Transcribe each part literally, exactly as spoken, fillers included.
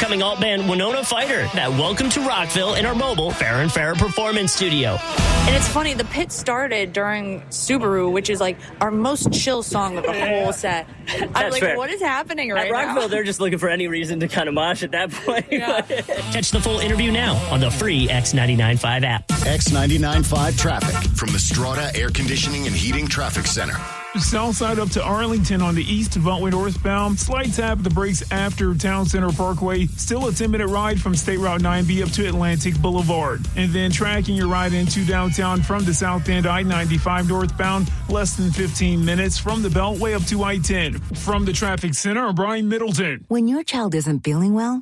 upcoming alt band Winona Fighter that welcome to Rockville in our mobile Fair and Fair Performance Studio. And it's funny, the pit started during Subaru, which is like our most chill song of the whole set. I'm That's like, fair. what is happening right At Rockville, now? they're just looking for any reason to kind of mosh at that point. Yeah. Catch the full interview now on the free X ninety-nine point five app. X ninety-nine point five traffic. From the Strata Air Conditioning and Heating Traffic Center. South side up to Arlington on the east, Beltway northbound. Slight tap at the brakes after Town Center Parkway. Still a ten-minute ride from State Route nine B up to Atlantic Boulevard. And then tracking your ride into downtown from the south end, I ninety-five northbound. Less than fifteen minutes from the Beltway up to I ten. From the traffic center, Brian Middleton. When your child isn't feeling well,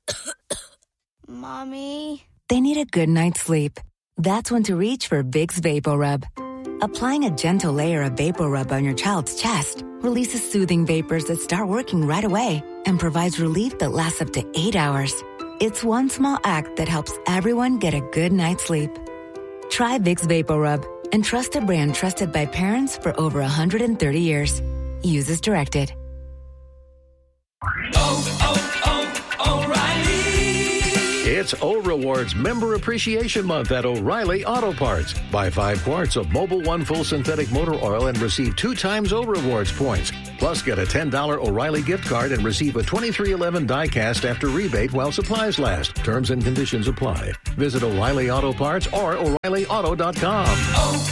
Mommy, they need a good night's sleep. That's when to reach for Vicks VapoRub. Applying a gentle layer of VapoRub on your child's chest releases soothing vapors that start working right away and provides relief that lasts up to eight hours. It's one small act that helps everyone get a good night's sleep. Try Vicks VapoRub and trust a brand trusted by parents for over one hundred thirty years. Use as directed. Oh, oh, oh, O'Reilly. It's O Rewards Member Appreciation Month at O'Reilly Auto Parts. Buy five quarts of Mobil One Full Synthetic Motor Oil and receive two times O Rewards points. Plus, get a ten dollars O'Reilly gift card and receive a twenty-three eleven die-cast after rebate while supplies last. Terms and conditions apply. Visit O'Reilly Auto Parts or O'Reilly Auto dot com. Oh,